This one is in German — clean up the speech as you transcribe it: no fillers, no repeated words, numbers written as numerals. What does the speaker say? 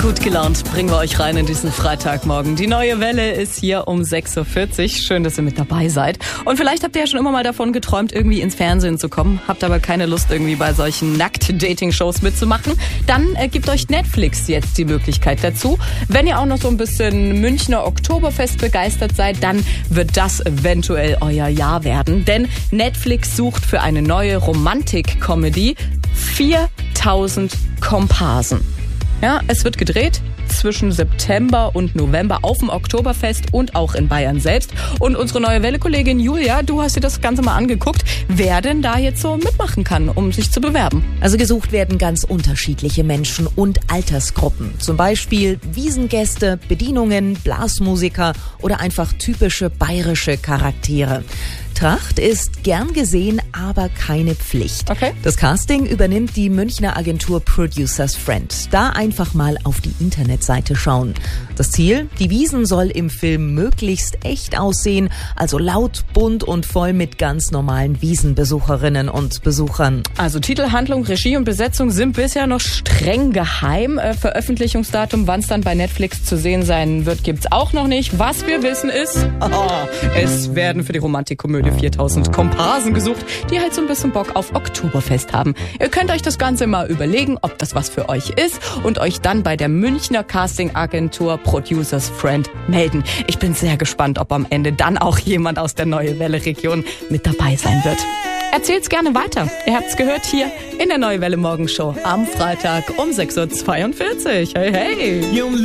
Gut gelaunt bringen wir euch rein in diesen Freitagmorgen. Die neue Welle ist hier um 6.40 Uhr. Schön, dass ihr mit dabei seid. Und vielleicht habt ihr ja schon immer mal davon geträumt, irgendwie ins Fernsehen zu kommen. Habt aber keine Lust, irgendwie bei solchen Nackt-Dating-Shows mitzumachen. Dann gibt euch Netflix jetzt die Möglichkeit dazu. Wenn ihr auch noch so ein bisschen Münchner Oktoberfest begeistert seid, dann wird das eventuell euer Jahr werden. Denn Netflix sucht für eine neue Romantik-Comedy 4000 Komparsen. Ja, es wird gedreht zwischen September und November auf dem Oktoberfest und auch in Bayern selbst. Und unsere neue Welle-Kollegin Julia, du hast dir das Ganze mal angeguckt, wer denn da jetzt so mitmachen kann, um sich zu bewerben. Also gesucht werden ganz unterschiedliche Menschen und Altersgruppen. Zum Beispiel Wiesengäste, Bedienungen, Blasmusiker oder einfach typische bayerische Charaktere. Tracht ist gern gesehen, aber keine Pflicht. Okay. Das Casting übernimmt die Münchner Agentur Producers Friend. Da einfach mal auf die Internetseite schauen. Das Ziel? Die Wiesn soll im Film möglichst echt aussehen, also laut, bunt und voll mit ganz normalen Wiesenbesucherinnen und Besuchern. Also Titel, Handlung, Regie und Besetzung sind bisher noch streng geheim. Veröffentlichungsdatum, wann es dann bei Netflix zu sehen sein wird, gibt's auch noch nicht. Was wir wissen ist, es werden für die Romantikkomödie 4000 Komparsen gesucht, die halt so ein bisschen Bock auf Oktoberfest haben. Ihr könnt euch das Ganze mal überlegen, ob das was für euch ist und euch dann bei der Münchner Casting-Agentur Producers Friend melden. Ich bin sehr gespannt, ob am Ende dann auch jemand aus der Neue Welle-Region mit dabei sein wird. Erzählt's gerne weiter. Ihr habt's gehört hier in der Neue Welle Morgenshow am Freitag um 6.42 Uhr. Hey, hey!